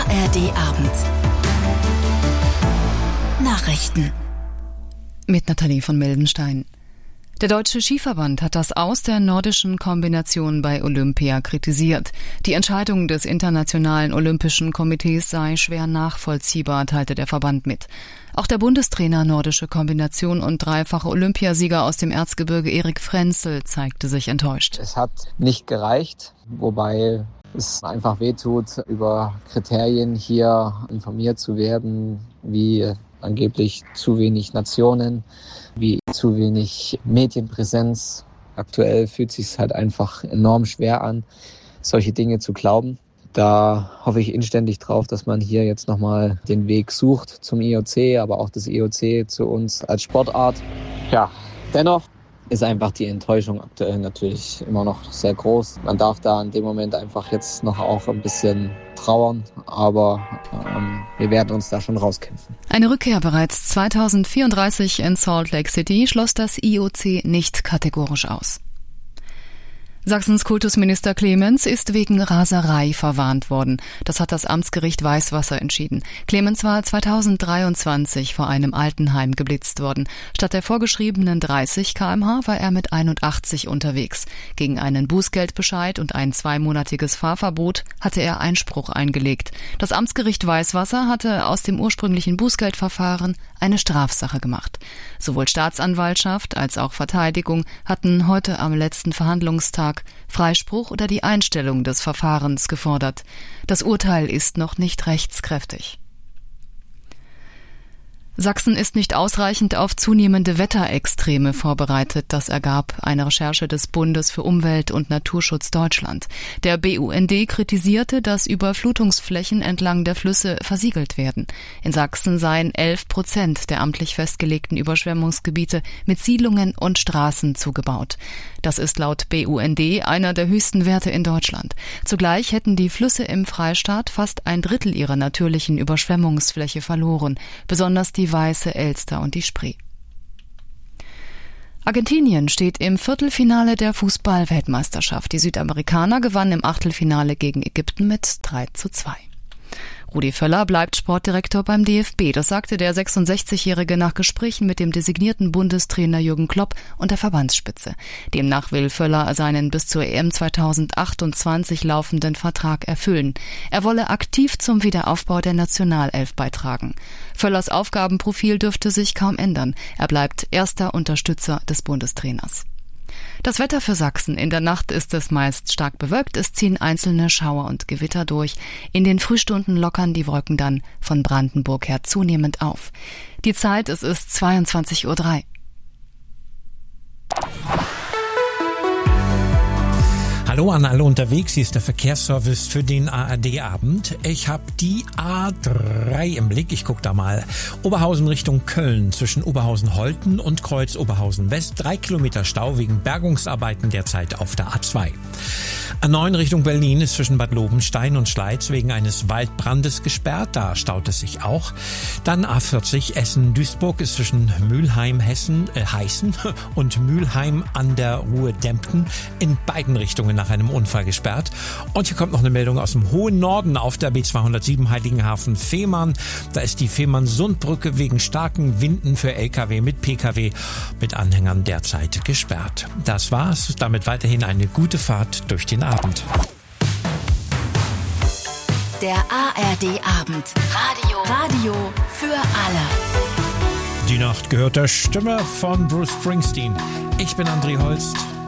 ARD-Abend. Nachrichten. Mit Nathalie von Mildenstein. Der Deutsche Skiverband hat das Aus der nordischen Kombination bei Olympia kritisiert. Die Entscheidung des Internationalen Olympischen Komitees sei schwer nachvollziehbar, teilte der Verband mit. Auch der Bundestrainer nordische Kombination und dreifache Olympiasieger aus dem Erzgebirge Erik Frenzel zeigte sich enttäuscht. Es hat nicht gereicht, wobei es einfach wehtut, über Kriterien hier informiert zu werden, wie angeblich zu wenig Nationen, wie zu wenig Medienpräsenz. Aktuell fühlt es sich halt einfach enorm schwer an, solche Dinge zu glauben. Da hoffe ich inständig drauf, dass man hier jetzt nochmal den Weg sucht zum IOC, aber auch das IOC zu uns als Sportart. Ja, dennoch ist einfach die Enttäuschung aktuell natürlich immer noch sehr groß. Man darf da in dem Moment einfach jetzt noch auch ein bisschen trauern, aber wir werden uns da schon rauskämpfen. Eine Rückkehr bereits 2034 in Salt Lake City schloss das IOC nicht kategorisch aus. Sachsens Kultusminister Clemens ist wegen Raserei verwarnt worden. Das hat das Amtsgericht Weißwasser entschieden. Clemens war 2023 vor einem Altenheim geblitzt worden. Statt der vorgeschriebenen 30 km/h war er mit 81 unterwegs. Gegen einen Bußgeldbescheid und ein 2-monatiges Fahrverbot hatte er Einspruch eingelegt. Das Amtsgericht Weißwasser hatte aus dem ursprünglichen Bußgeldverfahren eine Strafsache gemacht. Sowohl Staatsanwaltschaft als auch Verteidigung hatten heute am letzten Verhandlungstag Freispruch oder die Einstellung des Verfahrens gefordert. Das Urteil ist noch nicht rechtskräftig. Sachsen ist nicht ausreichend auf zunehmende Wetterextreme vorbereitet. Das ergab eine Recherche des Bundes für Umwelt und Naturschutz Deutschland. Der BUND kritisierte, dass Überflutungsflächen entlang der Flüsse versiegelt werden. In Sachsen seien 11% der amtlich festgelegten Überschwemmungsgebiete mit Siedlungen und Straßen zugebaut. Das ist laut BUND einer der höchsten Werte in Deutschland. Zugleich hätten die Flüsse im Freistaat fast 1/3 ihrer natürlichen Überschwemmungsfläche verloren, besonders die Weiße Elster und die Spree. Argentinien steht im Viertelfinale der Fußball-Weltmeisterschaft. Die Südamerikaner gewannen im Achtelfinale gegen Ägypten mit 3:2. Rudi Völler bleibt Sportdirektor beim DFB. Das sagte der 66-Jährige nach Gesprächen mit dem designierten Bundestrainer Jürgen Klopp und der Verbandsspitze. Demnach will Völler seinen bis zur EM 2028 laufenden Vertrag erfüllen. Er wolle aktiv zum Wiederaufbau der Nationalelf beitragen. Völlers Aufgabenprofil dürfte sich kaum ändern. Er bleibt erster Unterstützer des Bundestrainers. Das Wetter für Sachsen. In der Nacht ist es meist stark bewölkt. Es ziehen einzelne Schauer und Gewitter durch. In den Frühstunden lockern die Wolken dann von Brandenburg her zunehmend auf. Die Zeit, es ist 22:03 Uhr. Hallo an alle unterwegs, hier ist der Verkehrsservice für den ARD-Abend. Ich habe die A3 im Blick, ich gucke da mal. Oberhausen Richtung Köln, zwischen Oberhausen-Holten und Kreuz Oberhausen-West. 3 Kilometer Stau wegen Bergungsarbeiten derzeit auf der A2. A9 Richtung Berlin ist zwischen Bad Lobenstein und Schleiz wegen eines Waldbrandes gesperrt, da staut es sich auch. Dann A40 Essen-Duisburg ist zwischen Mülheim, Heißen und Mülheim an der Ruhr-Dempten in beiden Richtungen nach einem Unfall gesperrt. Und hier kommt noch eine Meldung aus dem hohen Norden auf der B207 Heiligenhafen-Fehmarn. Da ist die Fehmarn-Sundbrücke wegen starken Winden für LKW mit PKW mit Anhängern derzeit gesperrt. Das war's. Damit weiterhin eine gute Fahrt durch den Abend. Der ARD-Abend. Radio für alle. Die Nacht gehört der Stimme von Bruce Springsteen. Ich bin André Holst.